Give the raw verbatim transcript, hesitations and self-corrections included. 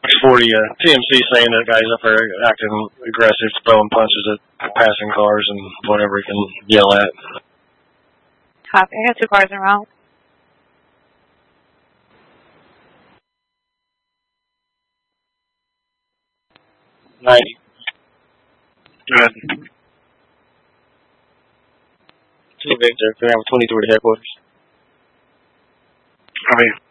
forty, uh, T M C saying that guy's up there acting aggressive, throwing punches at passing cars and whatever he can yell at. Copy. I got two cars in route. ninety. Good. Two Victor, twenty-three to headquarters. I mean,